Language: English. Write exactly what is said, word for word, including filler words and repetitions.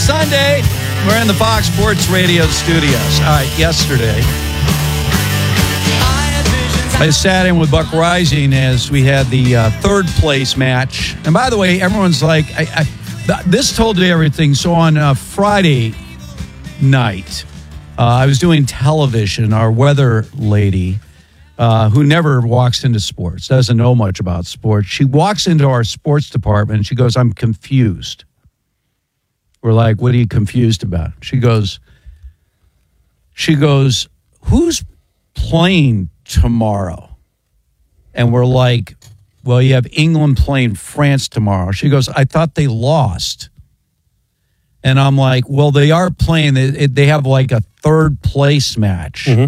Sunday. We're in the Fox Sports Radio studios. All right, yesterday, I sat in with Buck Rising as we had the uh, third place match. And by the way, everyone's like, I, I, th- this told you everything. So on uh, Friday night, uh, I was doing television. Our weather lady, uh, who never walks into sports, doesn't know much about sports, she walks into our sports department and she goes, I'm confused. We're like, what are you confused about? She goes, she goes, who's playing tomorrow? And we're like, well, you have England playing France tomorrow. She goes, I thought they lost. And I'm like, well, they are playing. They, they have like a third place match. Mm-hmm.